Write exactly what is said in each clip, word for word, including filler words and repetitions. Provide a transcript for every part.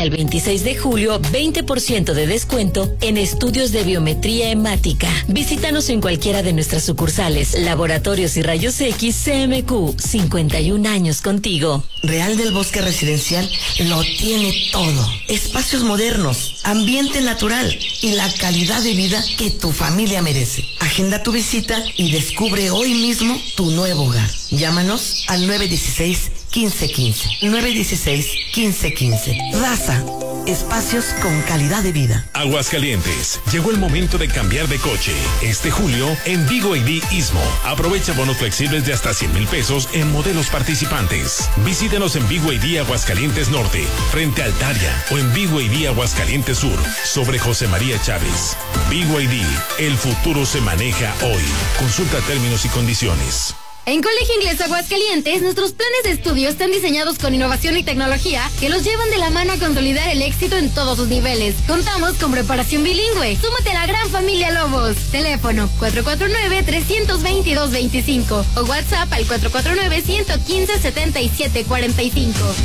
al veintiséis de julio, veinte por ciento de descuento en estudios de biometría hemática. Visítanos en cualquiera de nuestras sucursales, laboratorios y rayos X. C M Q, cincuenta y un años contigo. Real del Bosque Residencial lo tiene todo. Espacios modernos, ambiente natural y la calidad de vida que tu familia merece. Agenda tu visita y descubre hoy mismo tu nuevo hogar. Llámanos al nueve uno seis, quince quince. nueve uno seis, quince quince. Raza, espacios con calidad de vida. Aguascalientes, llegó el momento de cambiar de coche. Este julio, en Vigo I D Istmo, aprovecha bonos flexibles de hasta cien mil pesos en modelos participantes. Visítenos en Vigo I D Aguascalientes Norte, frente a Altaria, o en Vigo I D Aguascalientes Sur, sobre José María Chávez. Vigo I D, el futuro se maneja hoy. Consulta términos y condiciones. En Colegio Inglés Aguascalientes, nuestros planes de estudio están diseñados con innovación y tecnología que los llevan de la mano a consolidar el éxito en todos sus niveles. Contamos con preparación bilingüe. Súmate a la gran familia Lobos. Teléfono cuatro cuatro nueve, tres dos dos, dos cinco o WhatsApp al cuatro cuatro nueve, uno uno cinco, siete siete cuatro cinco.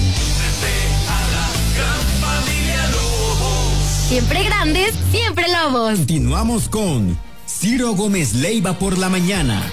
Siempre grandes, siempre Lobos. Continuamos con Ciro Gómez Leiva por la mañana.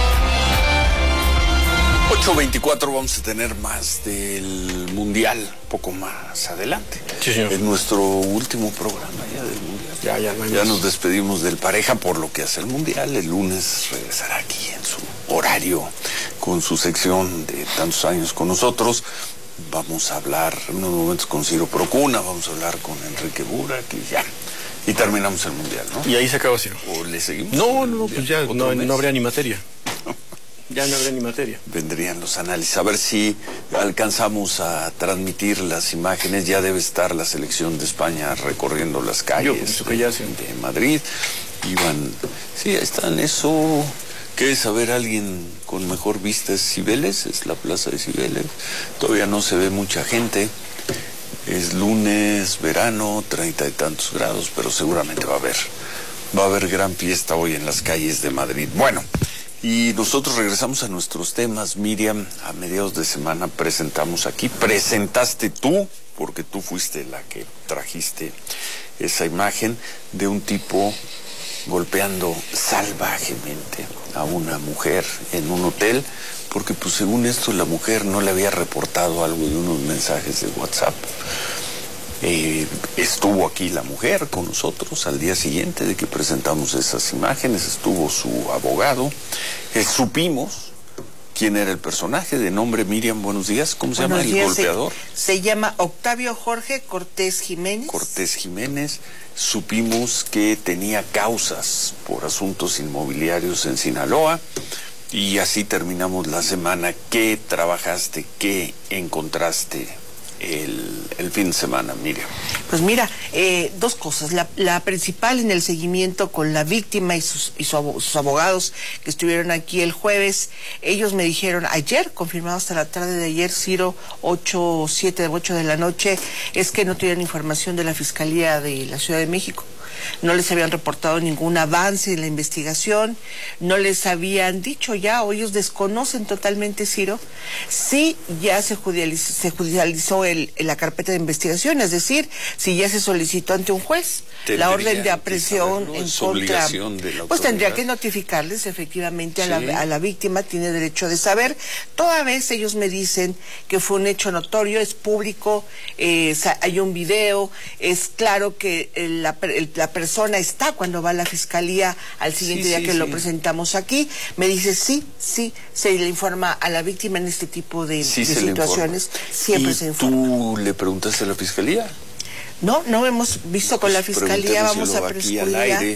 ocho veinticuatro, vamos a tener más del Mundial, poco más adelante. Sí, señor. Es nuestro último programa ya del Mundial. Ya, ya, no hay ya más. nos despedimos del Pareja por lo que hace el Mundial. El lunes regresará aquí en su horario, con su sección de tantos años con nosotros. Vamos a hablar en unos momentos con Ciro Procuna, vamos a hablar con Enrique Burak y ya. Y terminamos el Mundial, ¿no? Y ahí se acaba, Ciro. ¿O le seguimos? No, no, pues ya no, no habría ni materia. Ya no habría ni materia. Vendrían los análisis. A ver si alcanzamos a transmitir las imágenes. Ya debe estar la selección de España recorriendo las calles Yo, que ya sí. de, de Madrid. Iban, sí, están. Eso, ¿qué es saber alguien con mejor vista? Es Cibeles, es la plaza de Cibeles. Todavía no se ve mucha gente. Es lunes, verano, treinta y tantos grados, pero seguramente va a haber, va a haber gran fiesta hoy en las calles de Madrid. Bueno. Y nosotros regresamos a nuestros temas. Miriam, a mediados de semana presentamos aquí, presentaste tú, porque tú fuiste la que trajiste esa imagen de un tipo golpeando salvajemente a una mujer en un hotel, porque pues según esto la mujer no le había reportado algo de unos mensajes de WhatsApp. Eh, estuvo aquí la mujer con nosotros al día siguiente de que presentamos esas imágenes, estuvo su abogado, eh, supimos quién era el personaje, de nombre Miriam, buenos días, ¿cómo se buenos llama días, el golpeador? Se, se llama Octavio Jorge Cortés Jiménez. Cortés Jiménez. Supimos que tenía causas por asuntos inmobiliarios en Sinaloa. Y así terminamos la semana. ¿Qué trabajaste? ¿Qué encontraste el, el fin de semana, Miriam? Pues mira, eh, dos cosas. La, la principal en el seguimiento con la víctima y, sus, y su, sus abogados que estuvieron aquí el jueves. Ellos me dijeron ayer, confirmado hasta la tarde de ayer, Ciro, ocho, siete, ocho de la noche, es que no tenían información de la Fiscalía de la Ciudad de México. No les habían reportado ningún avance en la investigación, no les habían dicho ya, o ellos desconocen totalmente, Ciro, si ya se judicializó, se judicializó el, la carpeta de investigación, es decir, si ya se solicitó ante un juez la orden de aprehensión en contra, pues tendría que notificarles efectivamente a, sí. la, a la víctima, tiene derecho de saber. Toda vez ellos me dicen que fue un hecho notorio, es público, eh, hay un video, es claro que el, la, el, la persona está cuando va a la fiscalía al siguiente sí, día sí, que sí. lo presentamos aquí, me dice sí, sí, se le informa a la víctima en este tipo de, sí, de situaciones, siempre ¿Y se informa. ¿Tú le preguntaste a la fiscalía? No, no hemos visto con la fiscalía, vamos a aquí al aire,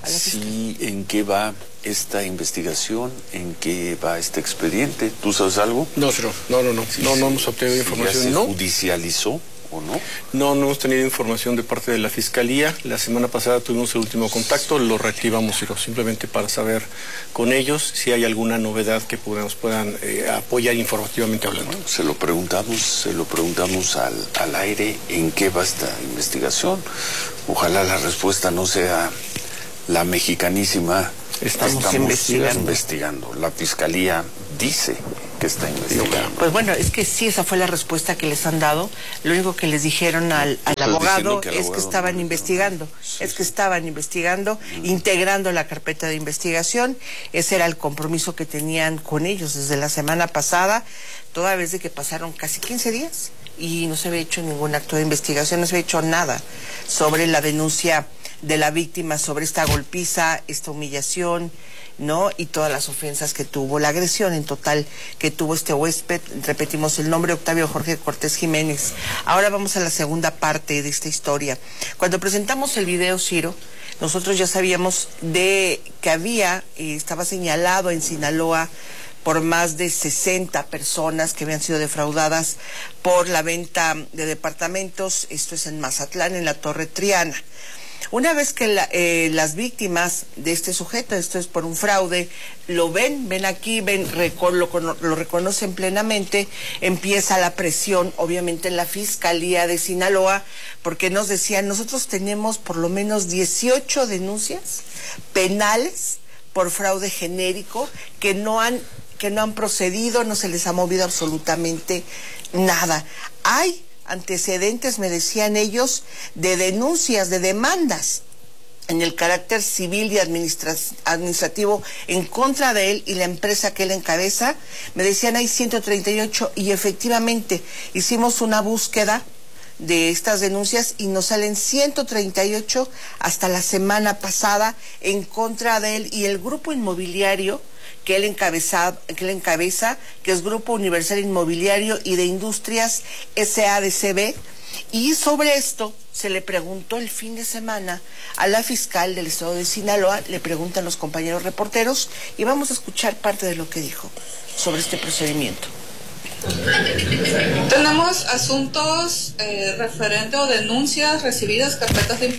sí, en qué va esta investigación, en qué va este expediente. ¿Tú sabes algo? No, no, no, no, no, sí, no, sí, no hemos obtenido sí, información. ¿Ya se ¿no? judicializó o no? No, no hemos tenido información de parte de la Fiscalía. La semana pasada tuvimos el último contacto, lo reactivamos, Ciro, simplemente para saber con ellos si hay alguna novedad que nos puedan eh, apoyar informativamente hablando. Bueno, se lo preguntamos, se lo preguntamos al, al aire en qué va esta investigación. Ojalá la respuesta no sea la mexicanísima Estamos, Estamos investigando. investigando. La fiscalía dice que está investigando. Pues bueno, es que sí, esa fue la respuesta que les han dado. Lo único que les dijeron al, al abogado que es abogado que estaban no investigando, sí, es que sí. estaban investigando, mm. integrando la carpeta de investigación. Ese era el compromiso que tenían con ellos desde la semana pasada, toda vez de que pasaron casi quince días y no se había hecho ningún acto de investigación, no se había hecho nada sobre la denuncia de la víctima, sobre esta golpiza, esta humillación, ¿no? Y todas las ofensas que tuvo, la agresión en total que tuvo este huésped. Repetimos el nombre, Octavio Jorge Cortés Jiménez. Ahora vamos a la segunda parte de esta historia. Cuando presentamos el video, Ciro, nosotros ya sabíamos de que había, eh, estaba señalado en Sinaloa por más de sesenta personas que habían sido defraudadas por la venta de departamentos. Esto es en Mazatlán, en la Torre Triana. Una vez que la, eh, las víctimas de este sujeto, esto es por un fraude, lo ven, ven aquí, ven, reco lo, lo reconocen plenamente, empieza la presión, obviamente, en la Fiscalía de Sinaloa, porque nos decían, nosotros tenemos por lo menos dieciocho denuncias penales por fraude genérico que no han, que no han procedido, no se les ha movido absolutamente nada. Hay antecedentes, me decían ellos, de denuncias, de demandas en el carácter civil y administra administrativo en contra de él y la empresa que él encabeza. Me decían hay ciento treinta y ocho y efectivamente hicimos una búsqueda de estas denuncias y nos salen ciento treinta y ocho hasta la semana pasada en contra de él y el grupo inmobiliario que él encabeza, que él encabeza, que es Grupo Universal Inmobiliario y de Industrias S A D C B. Y sobre esto se le preguntó el fin de semana a la fiscal del estado de Sinaloa, le preguntan los compañeros reporteros y vamos a escuchar parte de lo que dijo sobre este procedimiento. Tenemos asuntos eh, referentes o denuncias recibidas, carpetas de...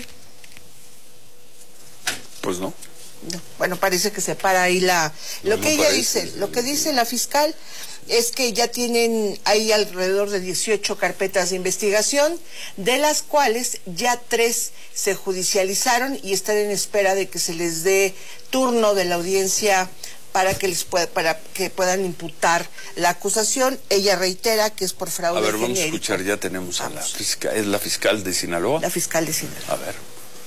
Pues no. No, bueno, parece que se para ahí la... Lo no que ella parece. dice, lo que dice la fiscal es que ya tienen ahí alrededor de dieciocho carpetas de investigación, de las cuales ya tres se judicializaron y están en espera de que se les dé turno de la audiencia para que les pueda, para que puedan imputar la acusación. Ella reitera que es por fraude genérico. A ver, vamos a escuchar, ya tenemos a la fiscal, ¿es la fiscal de Sinaloa? La fiscal de Sinaloa. A ver.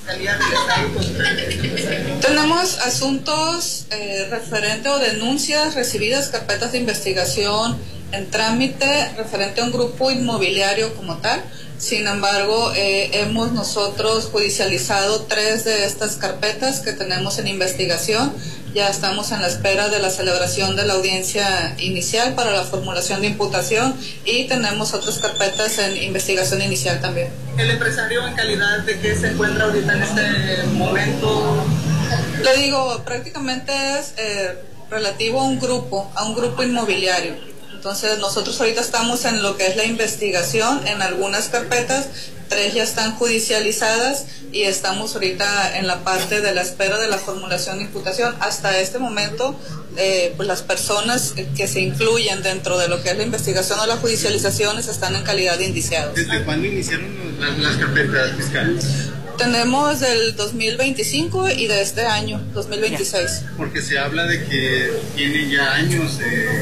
Tenemos asuntos eh, referentes o denuncias recibidas, carpetas de investigación en trámite referente a un grupo inmobiliario como tal. Sin embargo, eh, hemos nosotros judicializado tres de estas carpetas que tenemos en investigación. Ya estamos en la espera de la celebración de la audiencia inicial para la formulación de imputación y tenemos otras carpetas en investigación inicial también. ¿El empresario en calidad de qué se encuentra ahorita en este momento? Le digo, prácticamente es eh, relativo a un grupo, a un grupo inmobiliario. Entonces nosotros ahorita estamos en lo que es la investigación en algunas carpetas, tres ya están judicializadas y estamos ahorita en la parte de la espera de la formulación de imputación. Hasta este momento, eh, pues las personas que se incluyen dentro de lo que es la investigación o las judicializaciones están en calidad de indiciados. ¿Desde cuándo iniciaron las, las carpetas fiscales? Tenemos del dos mil veinticinco y de este año, dos mil veintiséis. Porque se habla de que tiene ya años eh,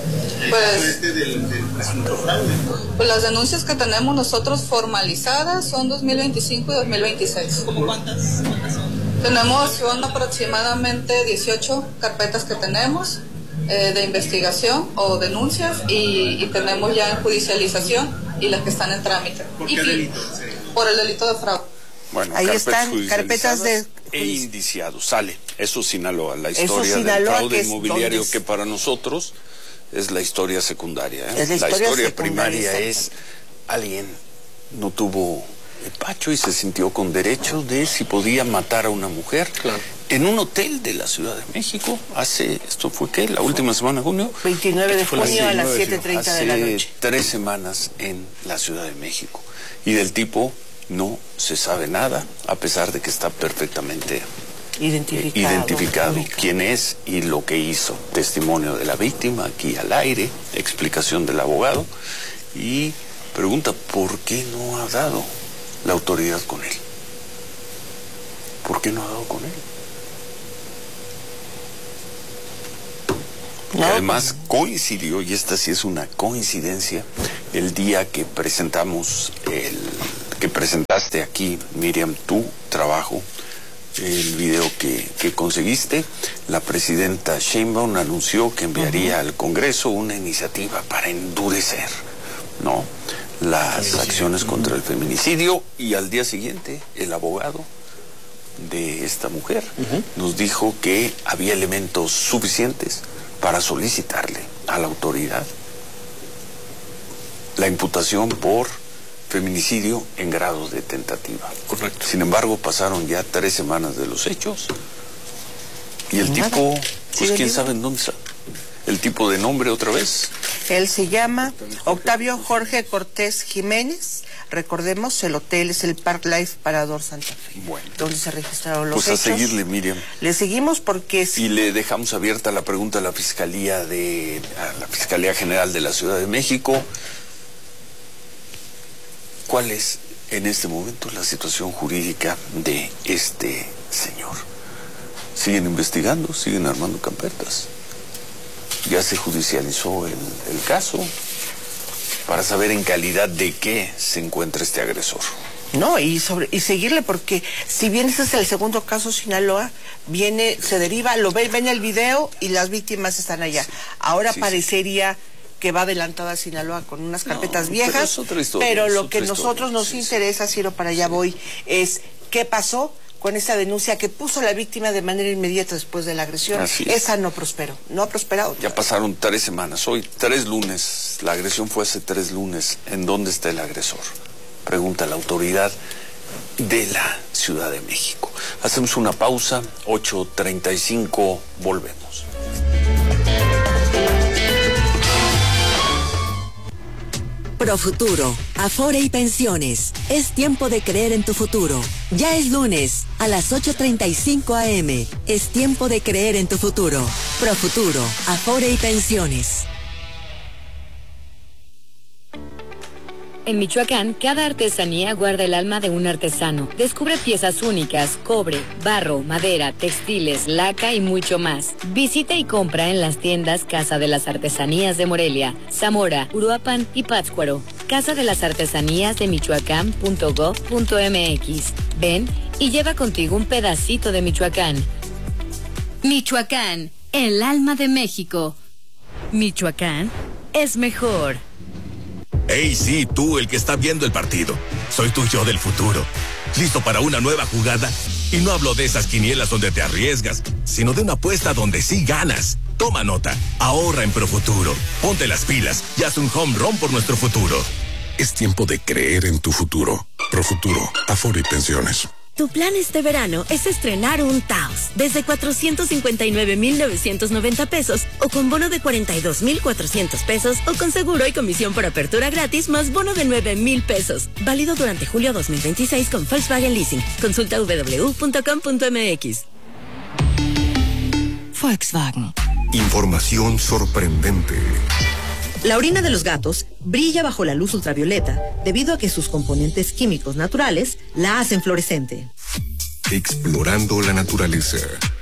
pues, este del, del presunto fraude. Pues las denuncias que tenemos nosotros formalizadas son dos mil veinticinco y dos mil veintiséis. ¿Cómo cuántas, cuántas son? Tenemos, son aproximadamente dieciocho carpetas que tenemos eh, de investigación o denuncias y, y tenemos ya en judicialización y las que están en trámite. ¿Por qué y, delito? Sí. Por el delito de fraude. Bueno, ahí carpetas están carpetas de e indiciados. Sale, eso es Sinaloa, la Eso historia Sinaloa, del fraude que es inmobiliario donde... que para nosotros es la historia secundaria. ¿eh? Es la historia, la historia secundaria, primaria es alguien no tuvo empacho y se sintió con derecho de si podía matar a una mujer. Claro. En un hotel de la Ciudad de México, hace, ¿esto fue qué? ¿La última semana de junio? veintinueve de Fue la junio a las veintinueve de siete treinta de junio. la Hace noche. tres semanas en la Ciudad de México. Y del tipo no se sabe nada, a pesar de que está perfectamente identificado, eh, identificado ubicado. quién es y lo que hizo. Testimonio de la víctima, aquí al aire, explicación del abogado. Y pregunta, ¿por qué no ha dado la autoridad con él? ¿Por qué no ha dado con él? que no. Además coincidió, y esta sí es una coincidencia, el día que presentamos, el que presentaste aquí, Miriam, tu trabajo, el video que, que conseguiste, la presidenta Sheinbaum anunció que enviaría uh-huh. al Congreso una iniciativa para endurecer, ¿no?, las sí, acciones sí. contra el feminicidio, y al día siguiente el abogado de esta mujer uh-huh. nos dijo que había elementos suficientes para solicitarle a la autoridad la imputación por feminicidio en grado de tentativa. Correcto. Sin embargo, pasaron ya tres semanas de los hechos y el Nada. tipo, pues quién sabe en dónde está. El tipo de nombre otra vez. Él se llama Octavio Jorge Cortés Jiménez. Recordemos, el hotel es el Park Life Parador Santa Fe, bueno, donde se registraron los pues hechos. Pues a seguirle, Miriam. Le seguimos porque... Y le dejamos abierta la pregunta a la Fiscalía de a la Fiscalía General de la Ciudad de México. ¿Cuál es en este momento la situación jurídica de este señor? ¿Siguen investigando? ¿Siguen armando campetas? ¿Ya se judicializó el, el caso? Para saber en calidad de qué se encuentra este agresor. No, y sobre y seguirle, porque si bien ese es el segundo caso Sinaloa, viene, se deriva, lo ven, ven el video y las víctimas están allá. Sí. Ahora sí, parecería sí. que va adelantada Sinaloa con unas carpetas no, viejas, pero, otra historia, pero lo que nosotros historia. nos sí, interesa, Ciro, para allá sí. voy, es qué pasó con esa denuncia que puso la víctima de manera inmediata después de la agresión. Esa no prosperó, no ha prosperado. Ya pasaron tres semanas, hoy tres lunes, la agresión fue hace tres lunes. ¿En dónde está el agresor? Pregunta la autoridad de la Ciudad de México. Hacemos una pausa, ocho treinta y cinco, volvemos. Profuturo, Afore y Pensiones. Es tiempo de creer en tu futuro. Ya es lunes, a las ocho treinta y cinco a eme. Es tiempo de creer en tu futuro. Profuturo, Afore y Pensiones. En Michoacán, cada artesanía guarda el alma de un artesano. Descubre piezas únicas, cobre, barro, madera, textiles, laca y mucho más. Visita y compra en las tiendas Casa de las Artesanías de Morelia, Zamora, Uruapan y Pátzcuaro. Casa de las Artesanías de Michoacán punto gov punto mx. Ven y lleva contigo un pedacito de Michoacán. Michoacán, el alma de México. Michoacán es mejor. Hey, sí, tú, el que está viendo el partido. Soy tu yo del futuro. ¿Listo para una nueva jugada? Y no hablo de esas quinielas donde te arriesgas, sino de una apuesta donde sí ganas. Toma nota, ahorra en Profuturo. Ponte las pilas y haz un home run por nuestro futuro. Es tiempo de creer en tu futuro. Profuturo, Afore y Pensiones. Tu plan este verano es estrenar un Taos desde cuatrocientos cincuenta y nueve mil novecientos noventa pesos o con bono de cuarenta y dos mil cuatrocientos pesos o con seguro y comisión por apertura gratis más bono de nueve mil pesos. Válido durante julio dos mil veintiséis con Volkswagen Leasing. Consulta doble u doble u doble u punto com punto eme equis. Volkswagen. Información sorprendente. La orina de los gatos brilla bajo la luz ultravioleta debido a que sus componentes químicos naturales la hacen fluorescente. Explorando la naturaleza.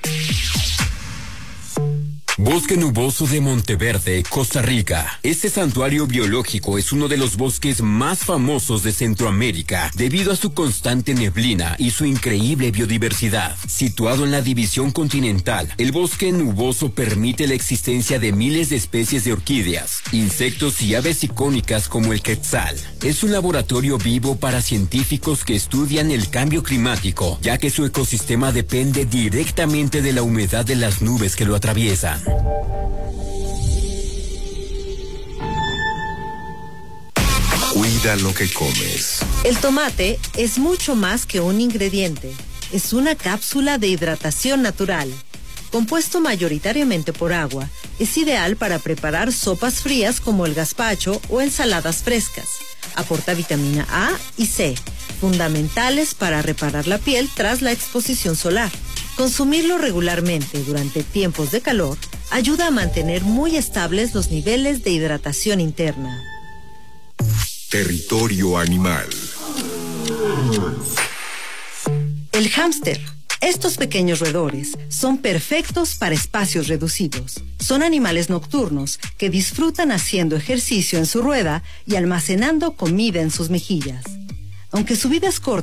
Bosque Nuboso de Monteverde, Costa Rica. Este santuario biológico es uno de los bosques más famosos de Centroamérica debido a su constante neblina y su increíble biodiversidad. Situado en la división continental, el bosque nuboso permite la existencia de miles de especies de orquídeas, insectos y aves icónicas como el quetzal. Es un laboratorio vivo para científicos que estudian el cambio climático, ya que su ecosistema depende directamente de la humedad de las nubes que lo atraviesan. Cuida lo que comes. El tomate es mucho más que un ingrediente. Es una cápsula de hidratación natural. Compuesto mayoritariamente por agua, es ideal para preparar sopas frías como el gazpacho o ensaladas frescas. Aporta vitamina A y C, fundamentales para reparar la piel tras la exposición solar. Consumirlo regularmente durante tiempos de calor ayuda a mantener muy estables los niveles de hidratación interna. Territorio animal. El hámster Estos pequeños roedores son perfectos para espacios reducidos. Son animales nocturnos que disfrutan haciendo ejercicio en su rueda y almacenando comida en sus mejillas. Aunque su vida es corta,